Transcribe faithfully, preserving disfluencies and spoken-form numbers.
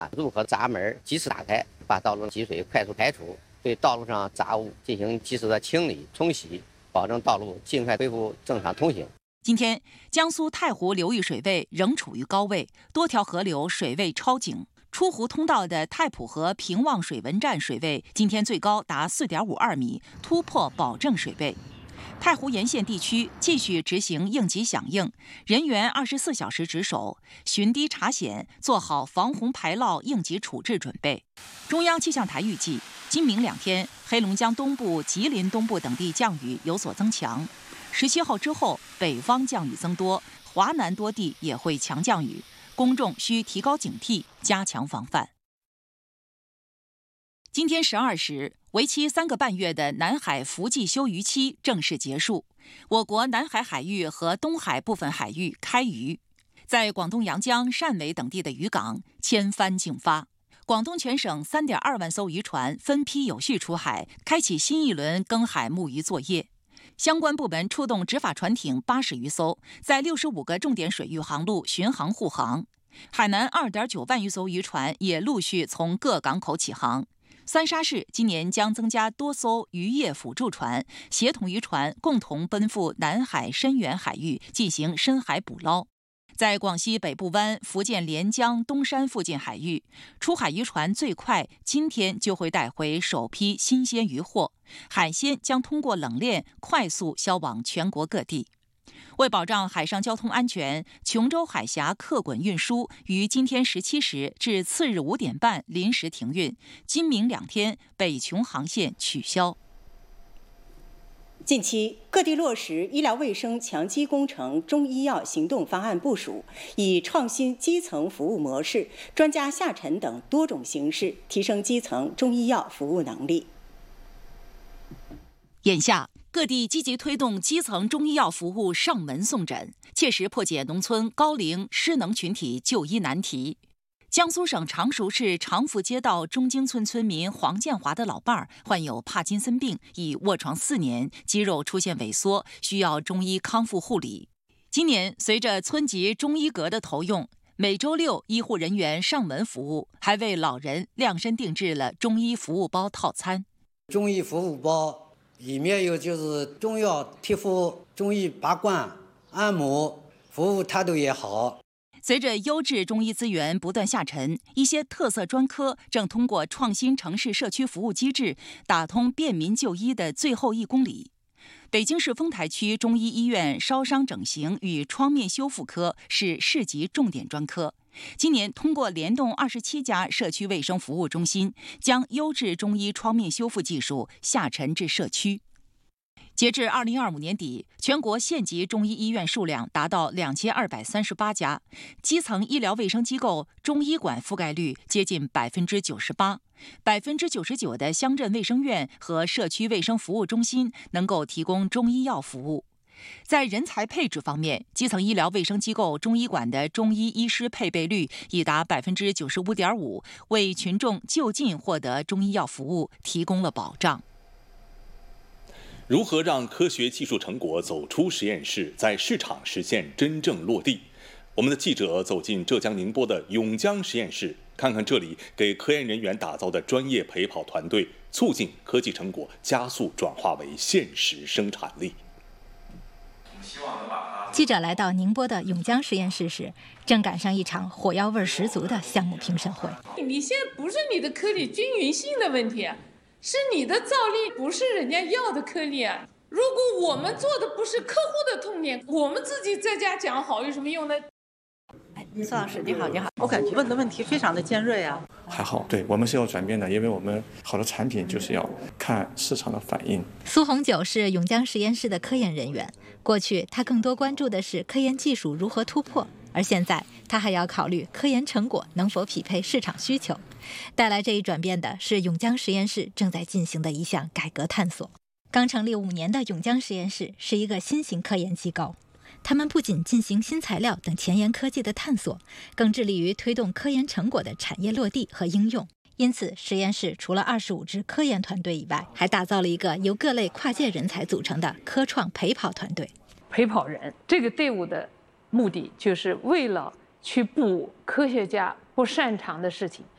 入河闸门及时打开，把道路积水快速排除，对道路上杂物进行及时的清理冲洗，保证道路尽快恢复正常通行。 今天，江苏太湖流域水位仍处于高位，多条河流水位超警。出湖通道的太浦河平望水文站水位今天最高达 四点五二米，突破保证水位。太湖沿线地区继续执行应急响应，人员二十四小时值守，巡堤查险，做好防洪排涝应急处置准备。中央气象台预计，今明两天，黑龙江东部、吉林东部等地降雨有所增强。十七号之后，北方降雨增多，华南多地也会强降雨。公众需提高警惕，加强防范。今天十二时，为期三个半月的南海伏季休渔期正式结束，我国南海海域和东海部分海域开渔，在广东阳江、汕尾等地的渔港千帆竞发。广东全省 三点二万艘渔船分批有序出海，开启新一轮耕海牧渔作业。相关部门出动执法船艇八十余艘，在六十五个重点水域航路巡航护航。海南 二点九万余艘渔船也陆续从各港口起航。三沙市今年将增加多艘渔业辅助船，协同渔船共同奔赴南海深远海域进行深海捕捞。在广西北部湾、福建连江、东山附近海域，出海渔船最快今天就会带回首批新鲜渔获，海鲜将通过冷链快速销往全国各地。为保障海上交通安全，琼州海峡客滚运输于今天十七时至次日五点半临时停运，今明两天北琼航线取消。 近期，各地落实医疗卫生强基工程中医药行动方案部署，以创新基层服务模式、专家下沉等多种形式，提升基层中医药服务能力。 眼下，各地积极推动基层中医药服务上门送诊，切实破解农村高龄失能群体就医难题。江苏省常熟市长福街道中京村村民黄建华的老伴儿患有帕金森病，已卧床四年，肌肉出现萎缩，需要中医康复护理。今年，随着村级中医阁的投用，每周六医护人员上门服务，还为老人量身定制了中医服务包套餐。 中医服务包里面有就是中药贴敷、中医拔罐、按摩，服务态度也好。 随着优质中医资源不断下沉，一些特色专科正通过创新城市社区服务机制，打通便民就医的最后一公里。北京市丰台区中医医院烧伤整形与创面修复科是市级重点专科。今年通过联动二十七家社区卫生服务中心，将优质中医创面修复技术下沉至社区。截至二零二五年底，全国县级中医医院数量达到两千二百三十八家，基层医疗卫生机构中医馆覆盖率接近百分之九十八，百分之九十九的乡镇卫生院和社区卫生服务中心能够提供中医药服务。在人才配置方面，基层医疗卫生机构中医馆的中医医师配备率已达百分之九十五点五，为群众就近获得中医药服务提供了保障。 如何让科学技术成果走出实验室，在市场实现真正落地？我们的记者走进浙江宁波的永江实验室，看看这里给科研人员打造的专业陪跑团队，促进科技成果加速转化为现实生产力。 记者来到宁波的永江实验室时，正赶上一场火药味十足的项目评审会。 你现在不是你的颗粒均匀性的问题，是你的造粒不是人家要的颗粒啊！如果我们做的不是客户的痛点，我们自己在家讲好有什么用呢？ 苏老师你好，你好，我感觉问的问题非常的尖锐啊。 还好，对我们是要转变的，因为我们好的产品就是要看市场的反应。 苏红九是永江实验室的科研人员，过去他更多关注的是科研技术如何突破，而现在他还要考虑科研成果能否匹配市场需求。带来这一转变的是永江实验室正在进行的一项改革探索。刚成立五年的永江实验室是一个新型科研机构，他们不仅进行新材料等前沿科技的探索，更致力于推动科研成果的产业落地和应用。因此，实验室除了二十五支科研团队以外，还打造了一个由各类跨界人才组成的科创陪跑团队。 陪跑人这个队伍的目的，就是为了去补科学家不擅长的事情，